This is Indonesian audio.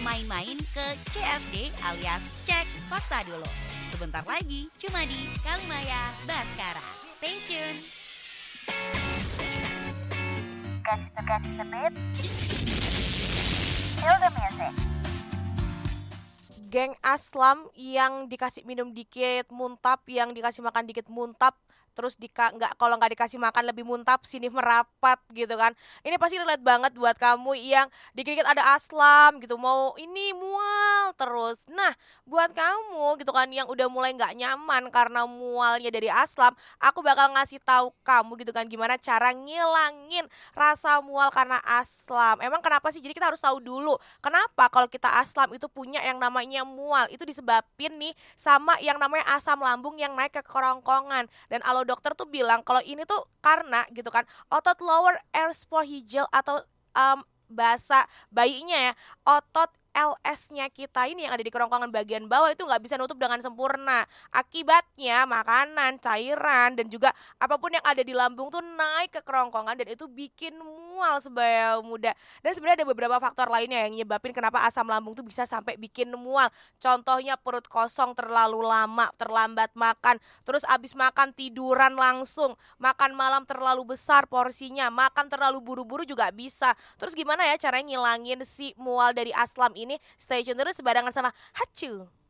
main-main ke CFD alias Cek Fakta Dulu. Sebentar lagi cuma di Kalimaya Baskara. Stay tune. Catch the beat. Feel the music. Geng Aslam yang dikasih minum dikit muntap, yang dikasih makan dikit muntap, terus kalau nggak dikasih makan lebih muntap, sini merapat gitu kan. Ini pasti relate banget buat kamu yang dikit-dikit ada aslam gitu, mau ini mual terus. Nah, buat kamu gitu kan yang udah mulai nggak nyaman karena mualnya dari aslam, aku bakal ngasih tahu kamu gitu kan gimana cara ngilangin rasa mual karena aslam. Emang kenapa sih? Jadi kita harus tahu dulu kenapa kalau kita aslam itu punya yang namanya mual. Itu disebabin nih sama yang namanya asam lambung yang naik ke kerongkongan. Dan alo dokter tuh bilang kalau ini tuh karena gitu kan otot lower esophageal atau bahasa bayinya ya, otot LS-nya kita ini yang ada di kerongkongan bagian bawah itu nggak bisa nutup dengan sempurna. Akibatnya makanan, cairan, dan juga apapun yang ada di lambung tuh naik ke kerongkongan dan itu bikin mual sebaya muda. Dan sebenarnya ada beberapa faktor lainnya yang nyebabin kenapa asam lambung tuh bisa sampai bikin mual. Contohnya perut kosong terlalu lama, terlambat makan, terus abis makan tiduran langsung, makan malam terlalu besar porsinya, makan terlalu buru-buru juga bisa. Terus gimana ya caranya ngilangin si mual dari aslam ini? Stay tune terus barengan sama Hacu.